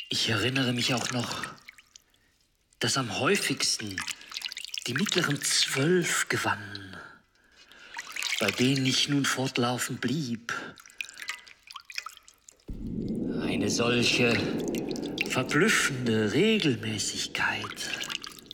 Ich erinnere mich auch noch, dass am häufigsten die mittleren 12 gewannen, bei denen ich nun fortlaufend blieb. Eine solche verblüffende Regelmäßigkeit